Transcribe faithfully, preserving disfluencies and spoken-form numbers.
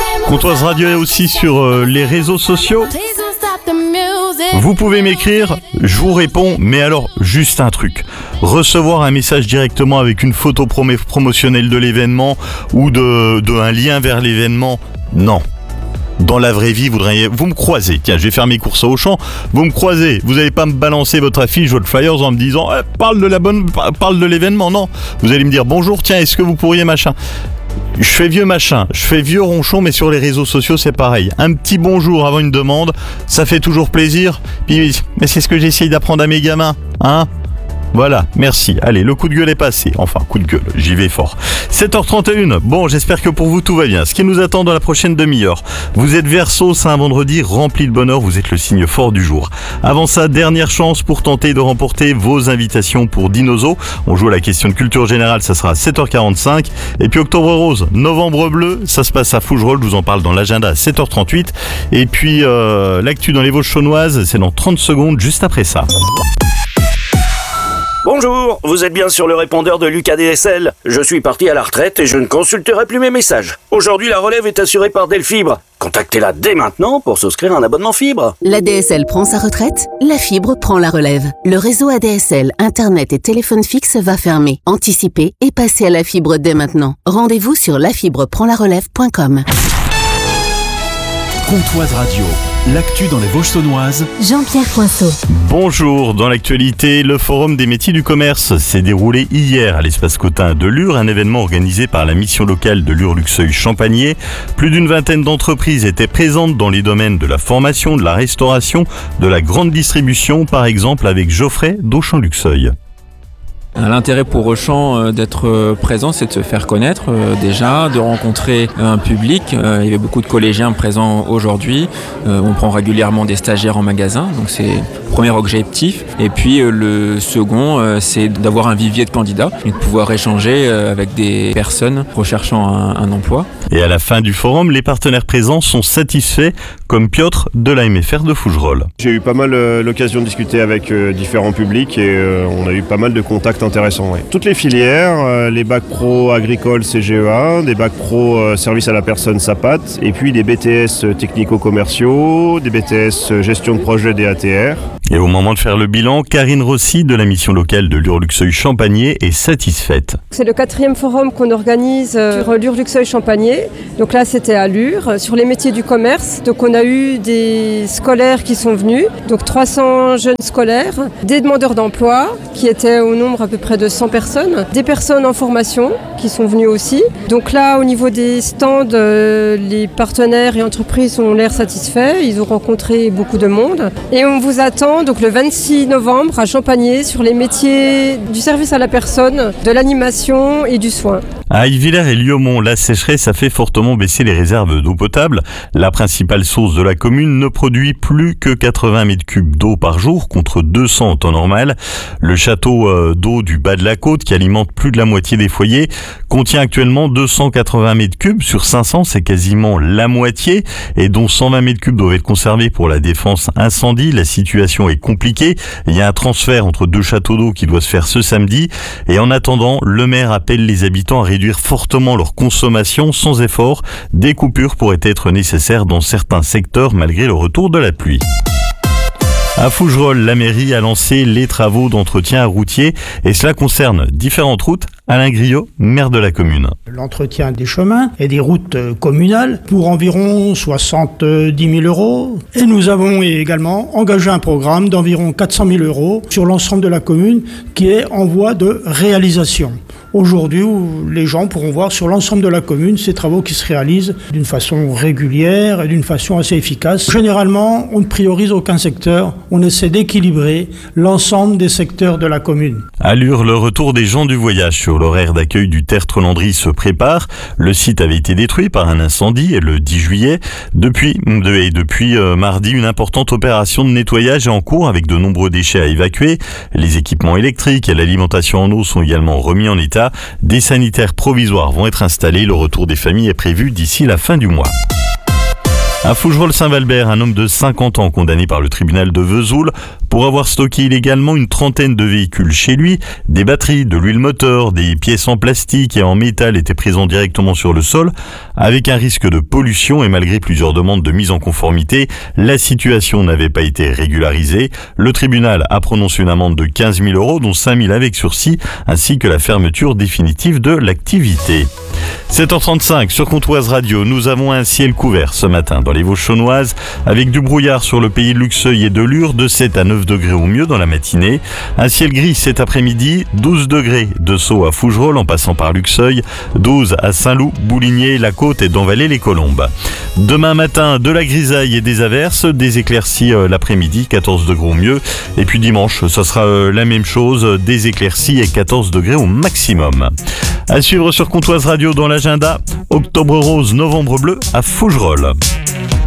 Comptoise Radio est aussi sur euh, les réseaux sociaux. Vous pouvez m'écrire, je vous réponds, mais alors juste un truc. Recevoir un message directement avec une photo prom- promotionnelle de l'événement ou de, de un lien vers l'événement, non. Dans la vraie vie, vous, voudriez, vous me croisez, tiens, je vais faire mes courses au Auchan, vous me croisez, vous n'allez pas me balancer votre affiche, votre flyers en me disant eh, parle de la bonne, parle de l'événement, non. Vous allez me dire bonjour, tiens, est-ce que vous pourriez machin. Je fais vieux machin, je fais vieux ronchon, mais sur les réseaux sociaux c'est pareil. Un petit bonjour avant une demande, ça fait toujours plaisir. Puis, mais c'est ce que j'essaye d'apprendre à mes gamins, hein. Voilà, merci. Allez, le coup de gueule est passé. Enfin, coup de gueule, j'y vais fort. sept heures trente et une. Bon, j'espère que pour vous tout va bien. Ce qui nous attend dans la prochaine demi-heure. Vous êtes Verseau, c'est un vendredi rempli de bonheur. Vous êtes le signe fort du jour. Avant ça, dernière chance pour tenter de remporter vos invitations pour Dinozo. On joue à la question de culture générale, ça sera à sept heures quarante-cinq. Et puis Octobre Rose, Novembre Bleu, ça se passe à Fougerolles. Je vous en parle dans l'agenda à sept heures trente-huit. Et puis euh, l'actu dans les Vosges chaunoises, c'est dans trente secondes, juste après ça. Bonjour, vous êtes bien sur le répondeur de Lucas D S L. Je suis parti à la retraite et je ne consulterai plus mes messages. Aujourd'hui, la relève est assurée par Delfibre. Contactez-la dès maintenant pour souscrire un abonnement fibre. La D S L prend sa retraite, la fibre prend la relève. Le réseau A D S L, Internet et téléphone fixe va fermer. Anticipez et passez à la fibre dès maintenant. Rendez-vous sur la fibre prend la relève point com. Comptoise Radio, l'actu dans les Vosges saunoises. Jean-Pierre Poinceau. Bonjour, dans l'actualité, le Forum des métiers du commerce s'est déroulé hier à l'espace Cotin de Lure, un événement organisé par la mission locale de Lure-Luxeuil-Champagné. Plus d'une vingtaine d'entreprises étaient présentes dans les domaines de la formation, de la restauration, de la grande distribution, par exemple avec Geoffrey d'Auchan-Luxeuil. L'intérêt pour Auchan euh, d'être euh, présent, c'est de se faire connaître euh, déjà, de rencontrer euh, un public. Euh, il y avait beaucoup de collégiens présents aujourd'hui. Euh, on prend régulièrement des stagiaires en magasin, donc c'est le premier objectif. Et puis euh, le second, euh, c'est d'avoir un vivier de candidats et de pouvoir échanger euh, avec des personnes recherchant un, un emploi. Et à la fin du forum, les partenaires présents sont satisfaits, comme Piotr de l'A M F R de Fougerolles. J'ai eu pas mal euh, l'occasion de discuter avec euh, différents publics et euh, on a eu pas mal de contacts intéressants. Ouais. Toutes les filières, euh, les bacs pro agricoles C G E A, des bacs pro euh, service à la personne S A P A T, et puis des B T S technico-commerciaux, des B T S gestion de projet D A T R. Et au moment de faire le bilan, Karine Rossi de la mission locale de Lure-Luxeuil-Champagné est satisfaite. C'est le quatrième forum qu'on organise sur Lure-Luxeuil-Champagné. Donc là, c'était à Lure, sur les métiers du commerce. Donc on a eu des scolaires qui sont venus, donc trois cents jeunes scolaires, des demandeurs d'emploi qui étaient au nombre à peu près de cent personnes, des personnes en formation qui sont venues aussi. Donc là, au niveau des stands, euh, les partenaires et entreprises ont l'air satisfaits. Ils ont rencontré beaucoup de monde. Et on vous attend donc le vingt-six novembre à Champagné sur les métiers du service à la personne, de l'animation et du soin. À Aillevillers et Liaumont, la sécheresse a fait fortement baisser les réserves d'eau potable. La principale source de la commune ne produit plus que quatre-vingts mètres cubes d'eau par jour contre deux cents en temps normal. Le château euh, d'eau du bas de la côte, qui alimente plus de la moitié des foyers, contient actuellement deux cent quatre-vingts mètres cubes. Sur cinq cents, c'est quasiment la moitié, et dont cent vingt mètres cubes doivent être conservés pour la défense incendie. La situation est compliquée. Il y a un transfert entre deux châteaux d'eau qui doit se faire ce samedi. Et en attendant, le maire appelle les habitants à réduire fortement leur consommation sans effort. Des coupures pourraient être nécessaires dans certains secteurs malgré le retour de la pluie. À Fougerolles, la mairie a lancé les travaux d'entretien routier et cela concerne différentes routes. Alain Griot, maire de la commune. L'entretien des chemins et des routes communales pour environ soixante-dix mille euros. Et nous avons également engagé un programme d'environ quatre cent mille euros sur l'ensemble de la commune qui est en voie de réalisation. Aujourd'hui, les gens pourront voir sur l'ensemble de la commune ces travaux qui se réalisent d'une façon régulière et d'une façon assez efficace. Généralement, on ne priorise aucun secteur, on essaie d'équilibrer l'ensemble des secteurs de la commune. À Lure, le retour des gens du voyage sur l'horaire d'accueil du Tertre-Landry se prépare. Le site avait été détruit par un incendie le dix juillet. Depuis, et depuis euh, mardi, une importante opération de nettoyage est en cours avec de nombreux déchets à évacuer. Les équipements électriques et l'alimentation en eau sont également remis en état. Des sanitaires provisoires vont être installés. Le retour des familles est prévu d'ici la fin du mois. À Fougerolles-Saint-Valbert, un homme de cinquante ans condamné par le tribunal de Vesoul pour avoir stocké illégalement une trentaine de véhicules chez lui. Des batteries, de l'huile moteur, des pièces en plastique et en métal étaient présentes directement sur le sol, avec un risque de pollution, et malgré plusieurs demandes de mise en conformité, la situation n'avait pas été régularisée. Le tribunal a prononcé une amende de quinze mille euros, dont cinq mille avec sursis, ainsi que la fermeture définitive de l'activité. sept heures trente-cinq sur Comtoise Radio, nous avons un ciel couvert ce matin dans les Vosges saunoises, avec du brouillard sur le pays de Luxeuil et de Lure, de sept à neuf degrés au mieux dans la matinée. Un ciel gris cet après-midi, douze degrés de Sceaux à Fougerolles en passant par Luxeuil, douze à Saint-Loup, Bouligné, La Côte et Denvalet-les-Colombes. Demain matin, de la grisaille et des averses, des éclaircies euh, l'après-midi, quatorze degrés au mieux. Et puis dimanche, ça sera euh, la même chose, des éclaircies et quatorze degrés au maximum. À suivre sur Comtoise Radio dans l'agenda, Octobre rose, Novembre bleu à Fougerolles.